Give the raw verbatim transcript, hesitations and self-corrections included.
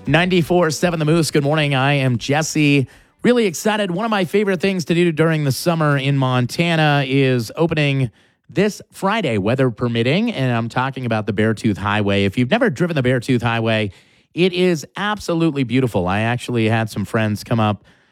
ninety-four point seven The Moose. Good morning. I am Jesse. Really excited. One of my favorite things to do during the summer in Montana is opening this Friday, weather permitting, and I'm talking about the Beartooth Highway. If you've never driven the Beartooth Highway, it is absolutely beautiful. I actually had some friends come up